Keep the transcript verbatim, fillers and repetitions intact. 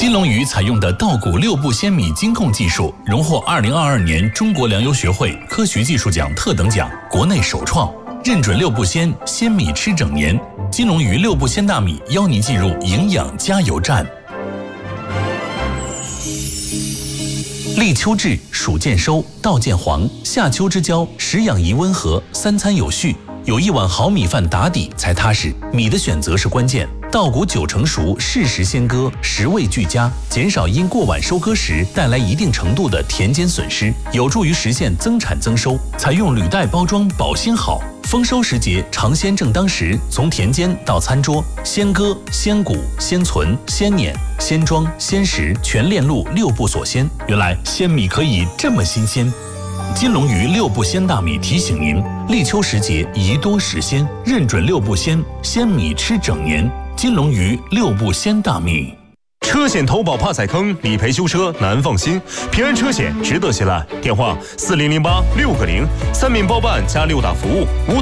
金龙鱼采用的稻谷六步鲜米精控技术，荣获二零二二年中国粮油学会科学技术奖特等奖，国内首创，认准六步鲜，鲜米吃整年。金龙鱼六步鲜大米邀您进入营养加油站。立秋至，暑渐收，稻渐黄，夏秋之交，食养宜温和，三餐有序，有一碗好米饭打底才踏实。米的选择是关键，稻谷九成熟，适时先割，食味俱佳，减少因过晚收割时带来一定程度的田间损失，有助于实现增产增收。采用履带包装，保鲜好。丰收时节，尝鲜正当时，从田间到餐桌，鲜割、鲜谷、鲜存、鲜碾、鲜装、鲜食，全链路六步锁鲜。原来鲜米可以这么新鲜。金龙鱼六步鲜大米提醒您：立秋时节宜多食鲜，认准六步鲜，鲜米吃整年。金龙鱼六步鲜大米。 车险投保怕踩坑，理赔修车难放心。平安车险值得信赖。电话：四零零八六个零，三面包办加六大服务，五